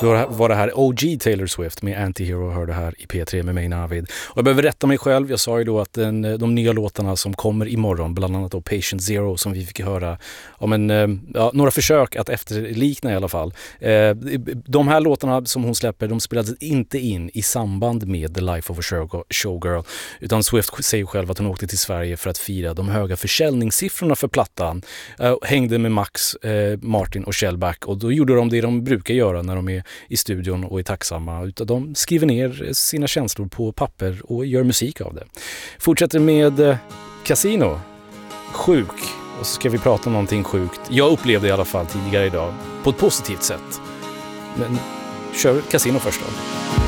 Då var det här OG Taylor Swift med Anti-Hero, hörde här i P3 med mig Navid. Och jag behöver rätta mig själv, jag sa ju då att de nya låtarna som kommer imorgon, bland annat då Patient Zero som vi fick höra om några försök att efterlikna i alla fall. De här låtarna som hon släpper, de spelades inte in i samband med The Life of a Showgirl, utan Swift säger själv att hon åkte till Sverige för att fira de höga försäljningssiffrorna för plattan. Hängde med Max, Martin och Shellback, och då gjorde de det de brukar göra när de är i studion och är tacksamma. Utan de skriver ner sina känslor på papper och gör musik av det. Fortsätter med Casino. Sjuk. Och så ska vi prata om någonting sjukt. Jag upplevde i alla fall tidigare idag på ett positivt sätt. Men kör Casino först då.